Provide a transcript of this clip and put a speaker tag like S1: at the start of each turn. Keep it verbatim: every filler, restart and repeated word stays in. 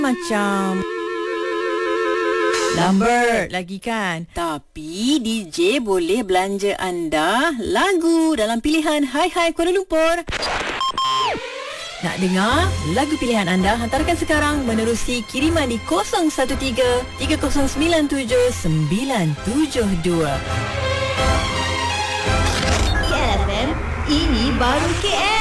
S1: Macam Lambert lagi kan. Tapi D J boleh belanja anda lagu dalam pilihan Hai Hai Kuala Lumpur. Nak dengar lagu pilihan anda? Hantarkan sekarang menerusi kiriman di kosong satu tiga tiga kosong sembilan tujuh sembilan tujuh dua.
S2: K L F M, ini baru K L.